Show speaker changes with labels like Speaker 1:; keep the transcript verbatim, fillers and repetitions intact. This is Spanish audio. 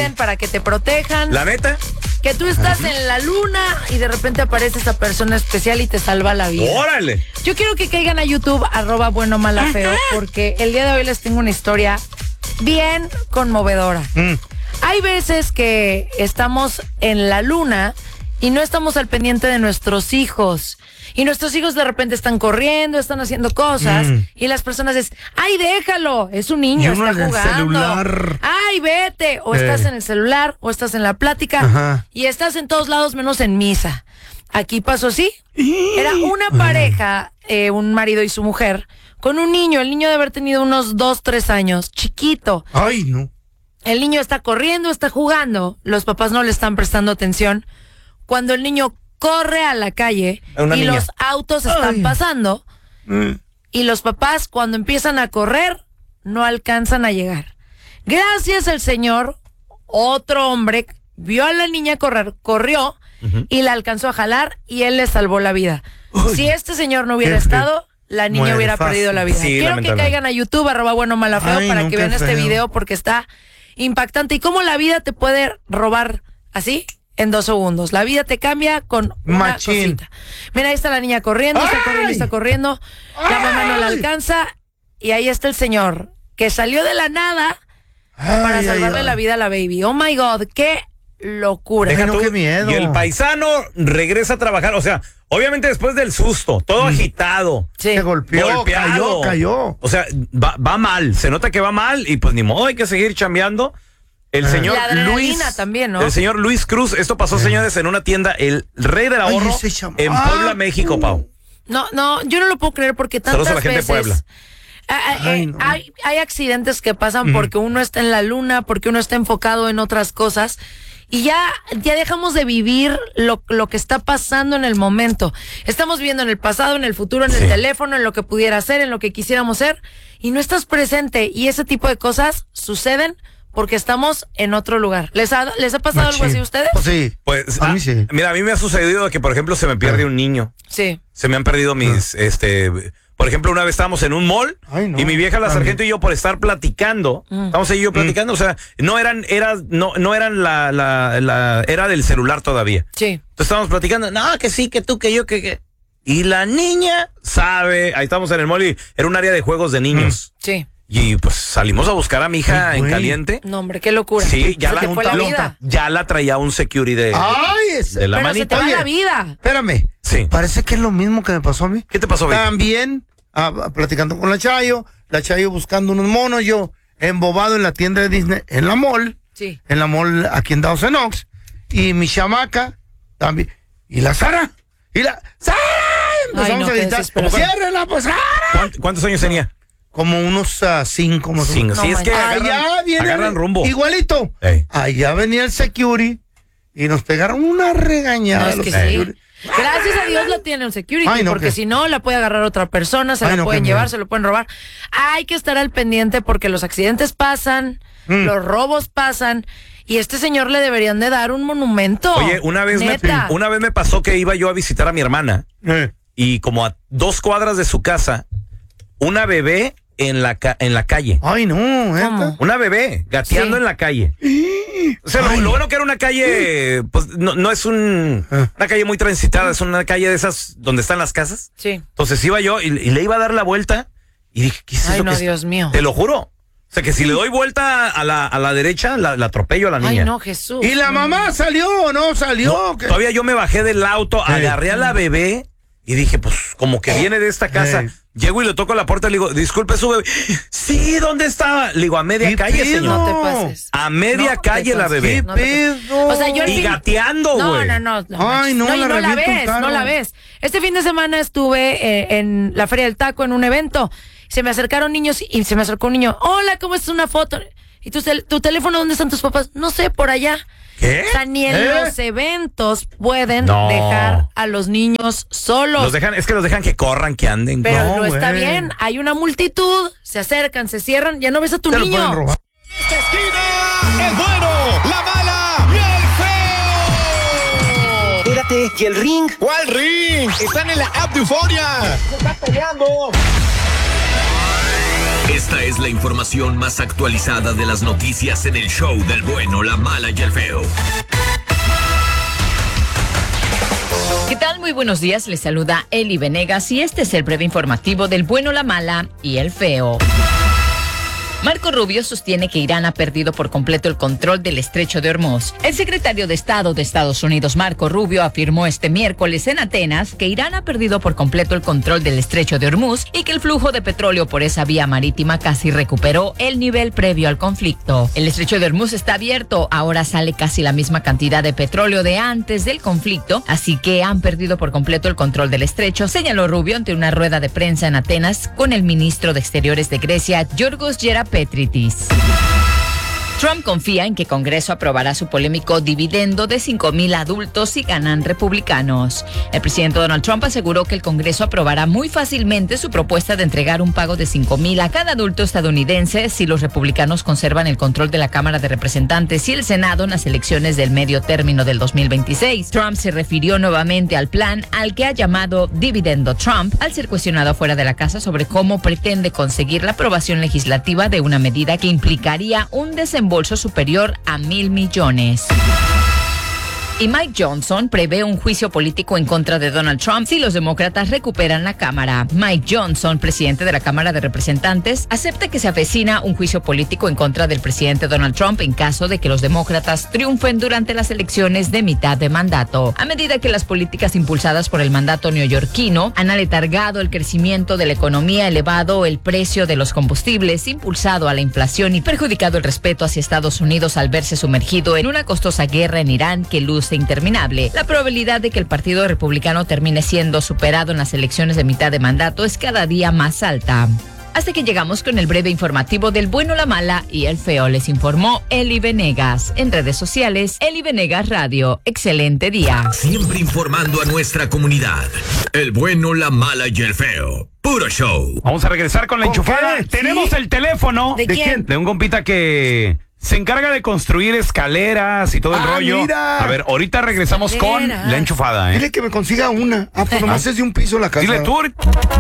Speaker 1: cuiden, para que te protejan.
Speaker 2: ¿La neta?
Speaker 1: Que tú estás en la luna y de repente aparece esa persona especial y te salva la vida.
Speaker 2: ¡Órale!
Speaker 1: Yo quiero que caigan a YouTube, arroba bueno, mala, feo, porque el día de hoy les tengo una historia bien conmovedora. Mm. Hay veces que estamos en la luna y no estamos al pendiente de nuestros hijos. Y nuestros hijos de repente están corriendo, están haciendo cosas, mm. y las personas dicen, ¡ay, déjalo! Es un niño, está jugando. Celular. ¡Ay, vete! O eh. estás en el celular, o estás en la plática, Ajá. y estás en todos lados menos en misa. Aquí pasó así. Era una pareja, eh, un marido y su mujer, con un niño. El niño debe haber tenido unos dos, tres años, chiquito.
Speaker 3: ¡Ay, no!
Speaker 1: El niño está corriendo, está jugando. Los papás no le están prestando atención. Cuando el niño corre a la calle y niña. los autos están Ay. pasando, mm. y los papás, cuando empiezan a correr, no alcanzan a llegar. Gracias al Señor, otro hombre vio a la niña correr, corrió, uh-huh. y la alcanzó a jalar y él le salvó la vida. Uy. Si este señor no hubiera estado, la niña Muere hubiera fácil. perdido la vida. Sí, Quiero que caigan a YouTube, arroba bueno, mala, feo, Ay, para no, que vean feo. este video porque está impactante. Y cómo la vida te puede robar así en dos segundos. La vida te cambia con una Machín. cosita. Mira, ahí está la niña corriendo, Ay. está corriendo, está corriendo. La Ay. mamá no la alcanza. Y ahí está el señor que salió de la nada Ay, para salvarle ay, la vida a la baby. Oh my God, qué locura.
Speaker 2: Deja
Speaker 3: Ay, no,
Speaker 2: tú,
Speaker 3: qué miedo.
Speaker 2: Y el paisano regresa a trabajar. O sea, obviamente después del susto, todo mm. agitado.
Speaker 3: Sí. Se golpeó, golpeado. cayó, cayó.
Speaker 2: O sea, va, va mal. Se nota que va mal y pues ni modo, hay que seguir chambeando. El señor Luis
Speaker 1: también, ¿no?
Speaker 2: El señor Luis Cruz, esto pasó, eh. señores, en una tienda, el rey del ahorro, Ay, en Puebla, México, Pau.
Speaker 1: No, no, yo no lo puedo creer porque tantas
Speaker 2: Saludos a la gente
Speaker 1: veces
Speaker 2: de Puebla.
Speaker 1: Ay, Ay, no. hay, hay accidentes que pasan mm. porque uno está en la luna, porque uno está enfocado en otras cosas. Y ya, ya dejamos de vivir lo, lo que está pasando en el momento. Estamos viviendo en el pasado, en el futuro, en sí. el teléfono, en lo que pudiera ser, en lo que quisiéramos ser. Y no estás presente. Y ese tipo de cosas suceden porque estamos en otro lugar. ¿Les ha, les ha pasado Machín. algo así a ustedes?
Speaker 3: Pues sí.
Speaker 2: Pues,
Speaker 3: a mí sí.
Speaker 2: Mira, a mí me ha sucedido que, por ejemplo, se me pierde ah. un niño.
Speaker 1: Sí.
Speaker 2: Se me han perdido mis, ah. este... Por ejemplo, una vez estábamos en un mall Ay, no. y mi vieja, la sargento, y yo por estar platicando, mm. estamos ahí yo platicando, mm. o sea, no eran, era, no, no eran la, la, la, era del celular todavía.
Speaker 1: Sí.
Speaker 2: Entonces estábamos platicando, no, que sí, que tú, que yo, que, que. Y la niña sabe, ahí estamos en el mall y era un área de juegos de niños.
Speaker 1: Mm. Sí.
Speaker 2: Y pues salimos a buscar a mi hija
Speaker 3: Ay,
Speaker 2: en caliente.
Speaker 1: No, hombre, qué locura.
Speaker 2: Sí, ya, la,
Speaker 1: fue la, vida.
Speaker 2: ya la traía un security de,
Speaker 3: Ay, es,
Speaker 2: de la
Speaker 1: pero
Speaker 2: manita.
Speaker 1: se te va la vida.
Speaker 3: Espérame.
Speaker 2: Sí.
Speaker 3: Parece que es lo mismo que me pasó a mí.
Speaker 2: ¿Qué te pasó, Vicky?
Speaker 3: También, ah, platicando con la Chayo, la Chayo buscando unos monos, yo embobado en la tienda de Disney, en la mall.
Speaker 1: Sí.
Speaker 3: En la mall aquí en Dawson Oaks. Y mi chamaca también. Y la Sara. Y la ¡Sara! Empezamos
Speaker 1: Ay, no,
Speaker 3: a gritar. ¡Ciérrela, pues, Sara!
Speaker 2: ¿Cuántos, ¿Cuántos años tenía?
Speaker 3: Como unos uh, cinco, más o
Speaker 2: menos.
Speaker 3: No,
Speaker 2: sí, es que agarran,
Speaker 3: allá viene
Speaker 2: agarran rumbo.
Speaker 3: Igualito.
Speaker 2: Ey.
Speaker 3: Allá venía el security y nos pegaron una regañada.
Speaker 1: No, es
Speaker 3: los
Speaker 1: que
Speaker 3: security.
Speaker 1: sí. Gracias a Dios la tiene un security,
Speaker 3: Ay, no,
Speaker 1: porque
Speaker 3: que...
Speaker 1: si no la puede agarrar otra persona, se
Speaker 3: Ay,
Speaker 1: la
Speaker 3: no,
Speaker 1: pueden
Speaker 3: que
Speaker 1: llevar,
Speaker 3: miedo.
Speaker 1: se lo pueden robar. Hay que estar al pendiente porque los accidentes pasan, mm. los robos pasan. Y a este señor le deberían de dar un monumento.
Speaker 2: Oye, una vez, me, una vez me pasó que iba yo a visitar a mi hermana eh. y como a dos cuadras de su casa, una bebé en la ca en la calle.
Speaker 3: Ay, no. ¿Cómo?
Speaker 2: Una bebé gateando sí. en la calle. O sea, lo, lo bueno que era una calle, pues no, no es un, una calle muy transitada, es una calle de esas donde están las casas.
Speaker 1: Sí.
Speaker 2: Entonces iba yo y, y le iba a dar la vuelta y dije, ¿qué es eso?
Speaker 1: Ay, no,
Speaker 2: que
Speaker 1: Dios
Speaker 2: es?
Speaker 1: mío.
Speaker 2: Te lo juro. O sea, que si le doy vuelta a la, a la derecha, la, la atropello a la niña.
Speaker 1: Ay, no, Jesús.
Speaker 3: ¿Y la mamá salió o no salió?
Speaker 2: No, todavía yo me bajé del auto, hey. agarré a la bebé y dije, pues, como que viene de esta casa. Hey. Llego y le toco la puerta y le digo, disculpe su bebé. Sí, ¿dónde estaba? Le digo, a media calle,
Speaker 3: pedo?
Speaker 2: señor.
Speaker 1: No te pases.
Speaker 2: A media
Speaker 1: no
Speaker 2: calle la bebé.
Speaker 3: ¿Qué
Speaker 1: no
Speaker 3: pedo?
Speaker 1: O sea, yo
Speaker 2: y
Speaker 1: fin...
Speaker 2: gateando, güey.
Speaker 1: No, no, no, no.
Speaker 3: Ay, no,
Speaker 1: no,
Speaker 3: la,
Speaker 1: no la ves, no la ves. Este fin de semana estuve eh, en la Feria del Taco en un evento. Se me acercaron niños y se me acercó un niño. Hola, ¿cómo es una foto? ¿Y tu, tu teléfono dónde están tus papás? No sé, por allá.
Speaker 2: ¿Qué?
Speaker 1: O sea, ni en
Speaker 2: ¿Eh?
Speaker 1: los eventos pueden
Speaker 2: no.
Speaker 1: dejar a los niños solos.
Speaker 2: Los dejan, es que los dejan que corran, que anden.
Speaker 1: Pero no,
Speaker 2: no
Speaker 1: está bien. Hay una multitud, se acercan, se cierran, ya no ves a tu niño.
Speaker 4: Esta esquina, el bueno, la mala y el feo.
Speaker 5: Espérate, ¿y el ring?
Speaker 4: ¿Cuál ring? Están en la app de Euforia.
Speaker 5: Se está peleando. Esta es la información más actualizada de las noticias en el show del bueno, la mala y el feo.
Speaker 6: ¿Qué tal? Muy buenos días, les saluda Eli Venegas y este es el breve informativo del bueno, la mala y el feo. Marco Rubio sostiene que Irán ha perdido por completo el control del estrecho de Hormuz. El secretario de Estado de Estados Unidos, Marco Rubio, afirmó este miércoles en Atenas que Irán ha perdido por completo el control del estrecho de Hormuz y que el flujo de petróleo por esa vía marítima casi recuperó el nivel previo al conflicto. El estrecho de Hormuz está abierto, ahora sale casi la misma cantidad de petróleo de antes del conflicto, así que han perdido por completo el control del estrecho, señaló Rubio ante una rueda de prensa en Atenas con el ministro de Exteriores de Grecia, Yorgos Gerapetritis. Trump confía en que Congreso aprobará su polémico dividendo de cinco mil adultos si ganan republicanos. El presidente Donald Trump aseguró que el Congreso aprobará muy fácilmente su propuesta de entregar un pago de cinco mil a cada adulto estadounidense si los republicanos conservan el control de la Cámara de Representantes y el Senado en las elecciones del medio término del dos mil veintiséis. Trump se refirió nuevamente al plan al que ha llamado Dividendo Trump al ser cuestionado fuera de la casa sobre cómo pretende conseguir la aprobación legislativa de una medida que implicaría un desembolso bolso superior a mil millones. Y Mike Johnson prevé un juicio político en contra de Donald Trump si los demócratas recuperan la Cámara. Mike Johnson, presidente de la Cámara de Representantes, acepta que se avecina un juicio político en contra del presidente Donald Trump en caso de que los demócratas triunfen durante las elecciones de mitad de mandato. A medida que las políticas impulsadas por el mandato neoyorquino han aletargado el crecimiento de la economía, elevado el precio de los combustibles, impulsado a la inflación y perjudicado el respeto hacia Estados Unidos al verse sumergido en una costosa guerra en Irán que luce interminable. La probabilidad de que el Partido Republicano termine siendo superado en las elecciones de mitad de mandato es cada día más alta. Hasta que llegamos con el breve informativo del bueno, la mala y el feo. Les informó Eli Venegas. En redes sociales, Eli Venegas Radio. Excelente día.
Speaker 5: Siempre informando a nuestra comunidad. El bueno, la mala y el feo. Puro show.
Speaker 2: Vamos a regresar con la enchufada.
Speaker 3: ¿Qué?
Speaker 2: Tenemos
Speaker 3: ¿Sí?
Speaker 2: el teléfono.
Speaker 1: ¿De, ¿De quién?
Speaker 2: De un compita que se encarga de construir escaleras y todo el
Speaker 3: Ah,
Speaker 2: rollo.
Speaker 3: mira.
Speaker 2: A ver, ahorita regresamos con
Speaker 1: Escaleras.
Speaker 2: la enchufada, ¿eh?
Speaker 3: Dile que me consiga una. Ah, pues nomás es de un piso la casa.
Speaker 2: Dile tú.